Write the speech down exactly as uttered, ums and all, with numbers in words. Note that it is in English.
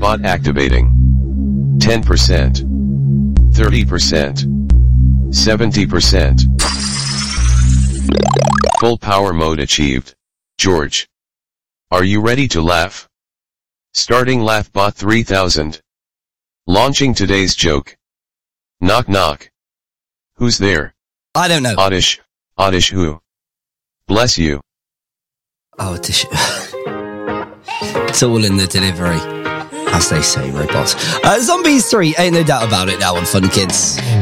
bot activating. ten percent. thirty percent. seventy percent. Full power mode achieved. George. Are you ready to laugh? Starting LaughBot three thousand. Launching today's joke. Knock knock. Who's there? I don't know. Oddish. Oddish who? Bless you. Oh, dish- it's all in the delivery, as they say, robots. Uh, Zombies three, ain't no doubt about it now on Fun Kids.